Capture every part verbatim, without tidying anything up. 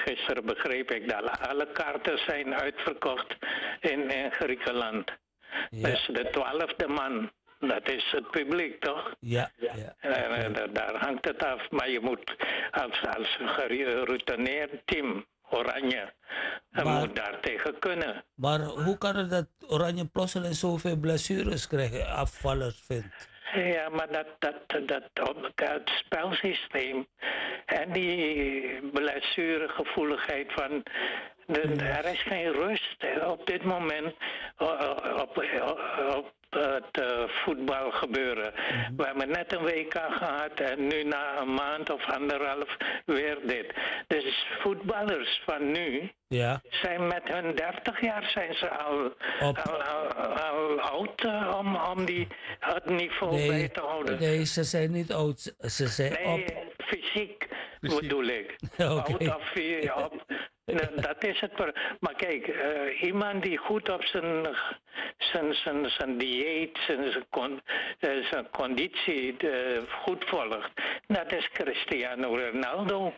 gisteren begreep ik dat alle kaarten zijn uitverkocht in, in Griekenland. Ja, Dus de twaalfde man, dat is het publiek, toch? ja, ja. En, Oké. eh, da- daar hangt het af. Maar je moet als, als geroutineerd team, Oranje, je Maar, moet daar tegen kunnen. maar hoe kan het dat Oranje plotseling zoveel blessures krijgen, afvallers vindt? Ja, maar dat, dat, dat, op het spelsysteem en die blessuregevoeligheid van... De, er is geen rust op dit moment op, op, op het uh, voetbal gebeuren. Mhm. We hebben net een W K gehad en nu na een maand of anderhalf weer dit. Dus voetballers van nu Ja, zijn met hun dertig jaar zijn ze al, op. al, al, al oud uh, om, om die, het niveau bij Nee, te houden. nee, ze zijn niet oud, ze zijn Nee, op. fysiek Fysiek. bedoel ik. Oké. Oud of vier, op. Nou, dat is het. pro- Maar kijk, uh, iemand die goed op zijn, zijn, zijn, zijn dieet, zijn, zijn, con, uh, zijn conditie uh, goed volgt, dat is Cristiano Ronaldo.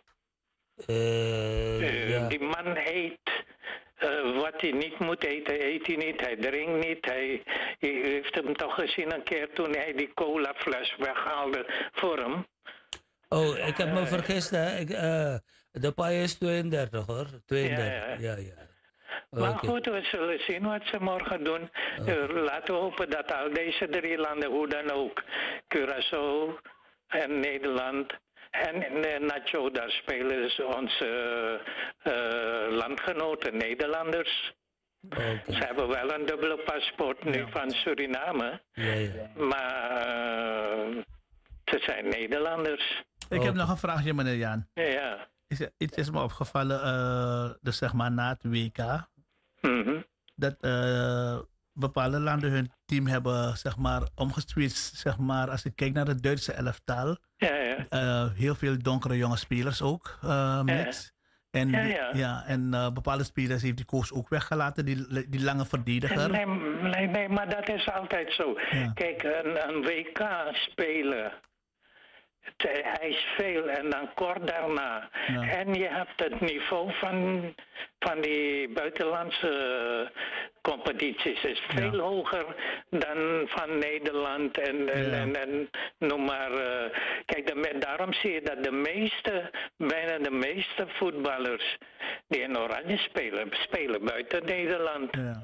Uh, Uh, ja. Die man eet uh, wat hij niet moet eten, eet hij niet. Hij drinkt niet. Hij, je heeft hem toch gezien een keer toen hij die colafles weghaalde voor hem. Oh, ik heb me vergist, hè. Ik, uh, de paai is tweeëndertig, hoor. tweeëndertig, ja, ja. Maar Oké. goed, we zullen zien wat ze morgen doen. Oké. Uh, laten we hopen dat al deze drie landen, hoe dan ook, Curaçao en Nederland en uh, Nacho, daar spelen ze onze uh, uh, landgenoten Nederlanders. Oké. Ze hebben wel een dubbele paspoort nu Ja. van Suriname, Ja, ja. maar uh, ze zijn Nederlanders. Ik Oké. heb nog een vraagje, meneer Jan. Ja. Is, iets is me opgevallen, eh, dus zeg maar na het W K, Mhm. dat eh, bepaalde landen hun team hebben zeg maar omgeswitcht. Zeg maar, als ik kijk naar het Duitse elftal, Ja, ja. eh, heel veel donkere jonge spelers ook, uh, mix. En, Ja, ja. ja, en uh, bepaalde spelers heeft die coach ook weggelaten, die, die lange verdediger. Nee, nee, nee, maar dat is altijd zo. Ja. Kijk, een, een W K spelen, het- hij is veel en dan kort daarna. Ja. En je hebt het niveau van, van die buitenlandse competities is veel Ja. hoger dan van Nederland en, en, Ja. en, en noem maar. eh, kijk, de, me- daarom zie je dat de meeste, bijna de meeste voetballers die in Oranje spelen, spelen buiten Nederland. Ja.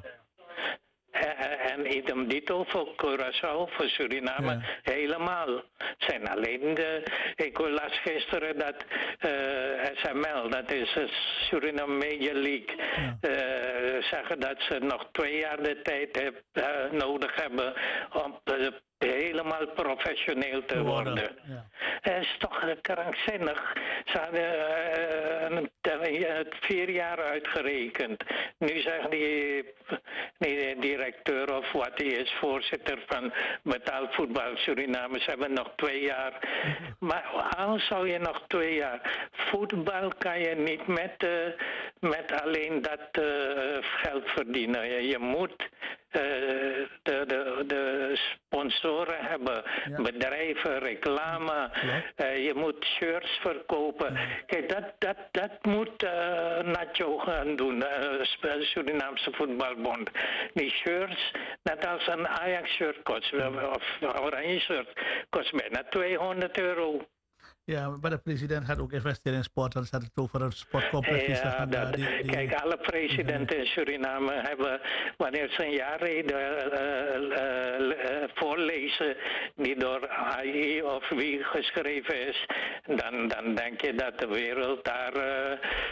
Eh, En idem dito voor Curaçao, voor Suriname, Ja. helemaal. Het zijn alleen de... Ik las gisteren dat eh S M L, dat is de Suriname Media League, Ja. eh, zeggen dat ze nog twee jaar de tijd heb, eh, nodig hebben om eh, helemaal professioneel te worden. Ja. Het is toch eh, krankzinnig. Ze hadden eh, een- het vier jaar uitgerekend. Nu zegt die, die directeur of wat hij is, voorzitter van betaald voetbal Suriname, ze hebben nog twee jaar. Maar al zou je nog twee jaar. Voetbal kan je niet met, eh, met alleen dat eh, geld verdienen. Je, je moet eh, de, de, de sponsoren hebben, Ja. bedrijven, reclame. Klopt. Eh, je moet shirts verkopen. Kijk, dat, dat, dat moet eh Nacho gaan doen, de Surinaamse voetbalbond. Die shirts, net als een Ajax-shirt kost, of oranje shirt, kost bijna tweehonderd euro. Ja, maar de president gaat ook investeren in sport. Dan staat het over een sportcomplex. Ja, dat, kijk, alle presidenten in Suriname hebben, wanneer ze een jaarreden uh, uh, uh, voorlezen die door A I of wie geschreven is, dan, dan denk je dat de wereld daar uh,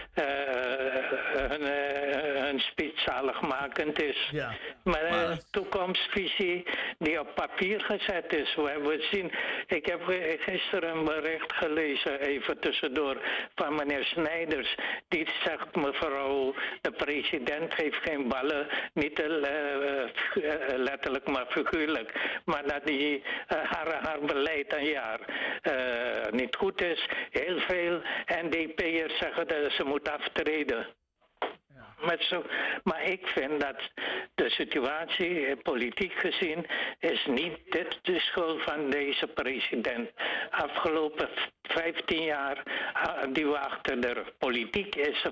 uh, hun, uh, hun speech zaligmakend is. Ja. Maar Maar- een toekomstvisie die op papier gezet is. We hebben zien, ik heb gisteren een bericht gelezen, even tussendoor, van meneer Snijders. Die zegt, mevrouw, de president geeft geen ballen, niet uh, uh, letterlijk maar figuurlijk. Maar dat die, uh, haar, haar beleid een jaar uh, niet goed is. Heel veel N D P'ers zeggen dat ze moet aftreden. Met zo, maar ik vind dat de situatie, eh, politiek gezien, is niet dit de schuld van deze president. Afgelopen vijftien jaar ah, die we achter de politiek is